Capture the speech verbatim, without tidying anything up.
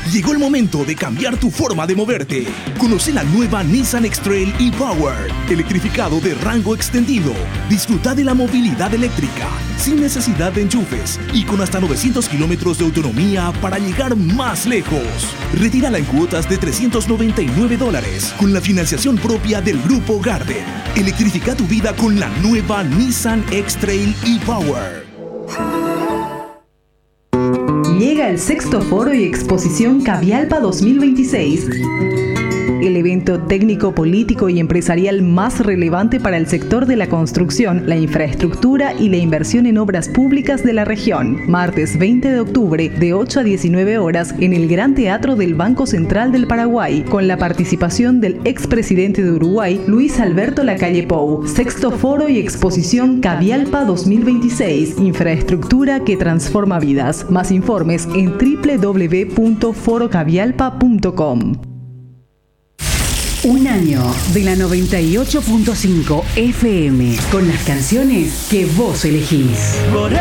Llegó el momento de cambiar tu forma de moverte. Conoce la nueva Nissan X-Trail e-Power, electrificado de rango extendido. Disfruta de la movilidad eléctrica, sin necesidad de enchufes y con hasta novecientos kilómetros de autonomía para llegar más lejos. Retírala en cuotas de trescientos noventa y nueve dólares con la financiación propia del Grupo Garden. Electrifica tu vida con la nueva Nissan X-Trail e-Power. Llega el sexto Foro y Exposición Cavialpa dos mil veintiséis. El evento técnico, político y empresarial más relevante para el sector de la construcción, la infraestructura y la inversión en obras públicas de la región. Martes veinte de octubre, de ocho a diecinueve horas, en el Gran Teatro del Banco Central del Paraguay, con la participación del expresidente de Uruguay, Luis Alberto Lacalle Pou. Sexto Foro y Exposición Cavialpa dos mil veintiséis. Infraestructura que transforma vidas. Más informes en doble u doble u doble u punto foro cavialpa punto com. Un año de la noventa y ocho punto cinco F M, con las canciones que vos elegís.